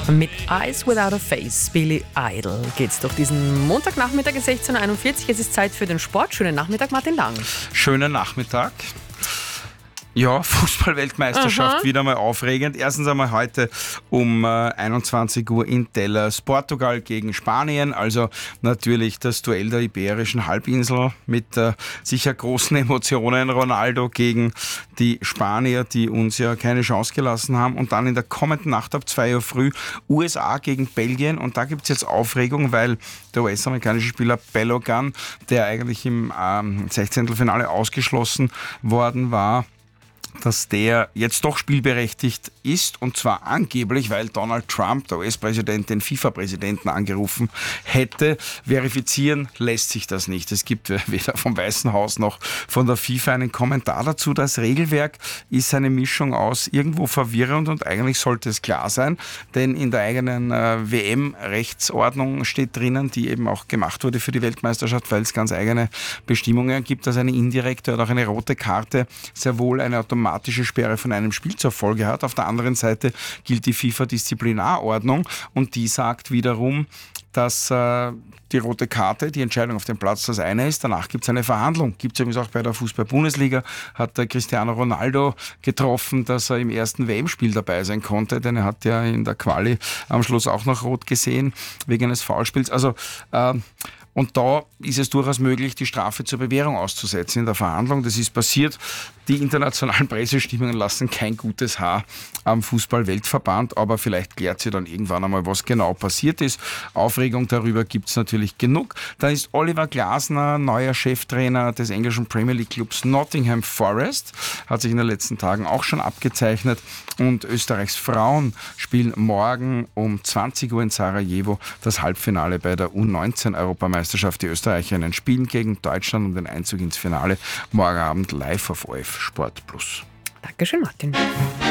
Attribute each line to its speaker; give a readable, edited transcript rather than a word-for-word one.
Speaker 1: Mit Eyes Without a Face, Billy Idol, geht's durch diesen Montagnachmittag 16.41 Uhr. Es ist Zeit für den Sport. Schönen Nachmittag, Martin Lang.
Speaker 2: Schönen Nachmittag. Ja, Fußball-Weltmeisterschaft, wieder mal aufregend. Erstens einmal heute um 21 Uhr in Dallas, Portugal gegen Spanien. Also natürlich das Duell der Iberischen Halbinsel mit sicher großen Emotionen. Ronaldo gegen die Spanier, die uns ja keine Chance gelassen haben. Und dann in der kommenden Nacht ab 2 Uhr früh USA gegen Belgien. Und da gibt es jetzt Aufregung, weil der US-amerikanische Spieler Balogun, der eigentlich im 16. ausgeschlossen worden war, dass der jetzt doch spielberechtigt ist, und zwar angeblich, weil Donald Trump, der US-Präsident, den FIFA-Präsidenten angerufen hätte. Verifizieren lässt sich das nicht. Es gibt weder vom Weißen Haus noch von der FIFA einen Kommentar dazu. Das Regelwerk ist eine Mischung aus irgendwo verwirrend und eigentlich sollte es klar sein, denn in der eigenen WM-Rechtsordnung steht drinnen, die eben auch gemacht wurde für die Weltmeisterschaft, weil es ganz eigene Bestimmungen gibt, dass eine indirekte oder auch eine rote Karte sehr wohl eine automatische Sperre von einem Spiel zur Folge hat. Auf der anderen Seite gilt die FIFA-Disziplinarordnung und die sagt wiederum, dass die rote Karte, die Entscheidung auf dem Platz das eine ist, danach gibt es eine Verhandlung. Gibt es übrigens auch bei der Fußball-Bundesliga, hat der Cristiano Ronaldo getroffen, dass er im ersten WM-Spiel dabei sein konnte, denn er hat ja in der Quali am Schluss auch noch rot gesehen, wegen eines Foulspiels. Also und da ist es durchaus möglich, die Strafe zur Bewährung auszusetzen in der Verhandlung. Das ist passiert. Die internationalen Pressestimmungen lassen kein gutes Haar am Fußball-Weltverband, aber vielleicht klärt sie dann irgendwann einmal, was genau passiert ist. Aufregung darüber gibt es natürlich genug. Dann ist Oliver Glasner, neuer Cheftrainer des englischen Premier League Clubs Nottingham Forest, hat sich in den letzten Tagen auch schon abgezeichnet. Und Österreichs Frauen spielen morgen um 20 Uhr in Sarajevo das Halbfinale bei der U19-Europameisterschaft. Die Österreicherinnen spielen gegen Deutschland um den Einzug ins Finale. Morgen Abend live auf ORF Sport Plus.
Speaker 1: Dankeschön, Martin.